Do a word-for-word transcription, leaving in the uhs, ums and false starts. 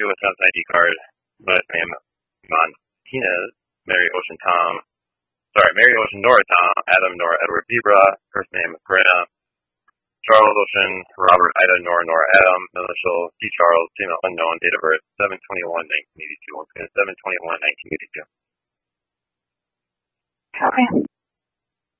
you a Wisconsin I D card. Last name Montinez, Mary Ocean Tom. Sorry, Mary Ocean Nora Tom, Adam Nora Edward Zebra. First name Corinna. Charles Ocean, Robert Ida Nora Nora Adam. Initial C Charles, female unknown. Date of birth seven twenty-one nineteen eighty-two. Once again, seven twenty-one nineteen eighty-two. Okay.